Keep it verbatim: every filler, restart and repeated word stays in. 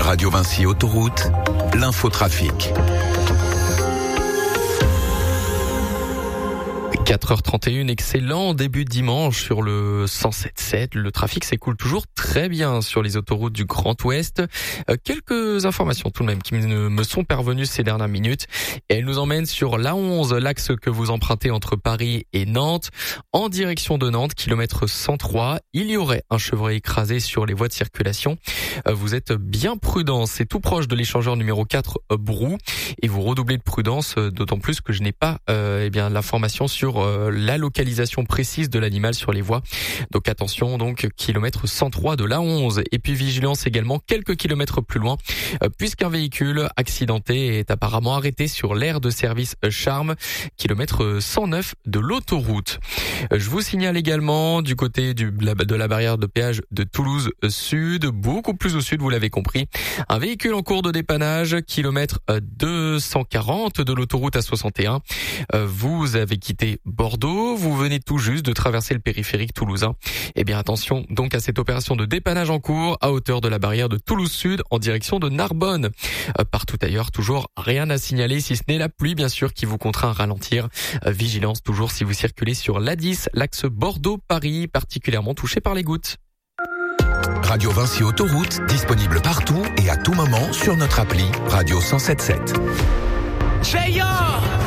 Radio Vinci Autoroute, l'infotrafic. quatre heures trente et une, excellent début de dimanche sur le cent sept sept. Le trafic s'écoule toujours très bien sur les autoroutes du Grand Ouest. Euh, quelques informations tout de même qui me sont parvenues ces dernières minutes. Et elles nous emmènent sur l'A onze, l'axe que vous empruntez entre Paris et Nantes. En direction de Nantes, kilomètre cent trois, il y aurait un Chevrolet écrasé sur les voies de circulation. Euh, vous êtes bien prudents. C'est tout proche de l'échangeur numéro quatre euh, Brou. Et vous redoublez de prudence, euh, d'autant plus que je n'ai pas euh, eh bien l'information sur la localisation précise de l'animal sur les voies. Donc attention, donc kilomètre cent trois de l'A onze. Et puis vigilance également quelques kilomètres plus loin, puisqu'un véhicule accidenté est apparemment arrêté sur l'aire de service Charme, kilomètre cent neuf de l'autoroute. Je vous signale également du côté du, de la barrière de péage de Toulouse Sud, beaucoup plus au sud, vous l'avez compris, un véhicule en cours de dépannage, kilomètre deux cent quarante de l'autoroute A soixante et un. Vous avez quitté Bordeaux, vous venez tout juste de traverser le périphérique toulousain. Eh bien attention donc à cette opération de dépannage en cours à hauteur de la barrière de Toulouse Sud en direction de Narbonne. Euh, partout ailleurs, toujours rien à signaler si ce n'est la pluie bien sûr qui vous contraint à ralentir. Euh, vigilance toujours si vous circulez sur l'A dix, l'axe Bordeaux-Paris, particulièrement touché par les gouttes. Radio Vinci Autoroute, disponible partout et à tout moment sur notre appli Radio cent sept sept.